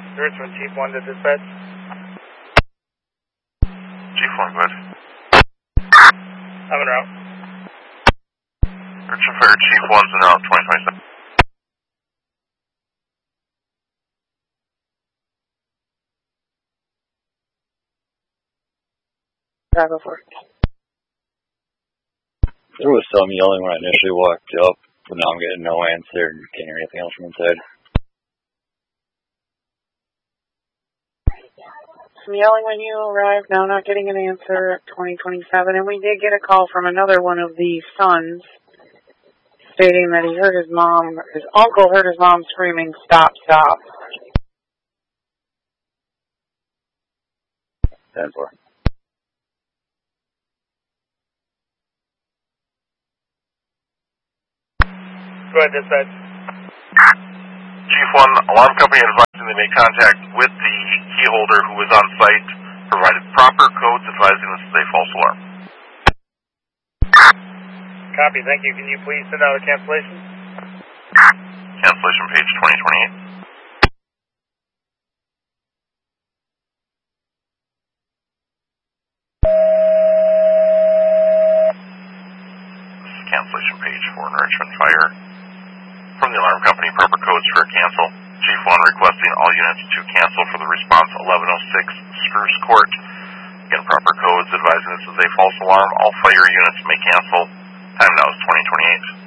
Richmond, Chief 1 to dispatch. Chief 1, go ahead. I'm en route. Richmond Fire, Chief 1's en route, 2027. Bravo 4. There was some yelling when I initially walked up, but now I'm getting no answer and can't hear anything else from inside. Some yelling when you arrived, now not getting an answer at 2027. And we did get a call from another one of the sons stating that he heard his uncle heard his mom screaming, "Stop, stop." 10-4. Go ahead, dispatch. Chief 1, alarm company advising they made contact with the key holder who was on site, provided proper codes advising this is a false alarm. Copy, thank you. Can you please send out a cancellation? Cancellation page 2028. This is cancellation page for Richmond Fire. From the alarm company, proper codes for a cancel. Chief 1 requesting all units to cancel for the response 1106 Spruce Court. Again, proper codes advising this is a false alarm. All fire units may cancel. Time now is 2028.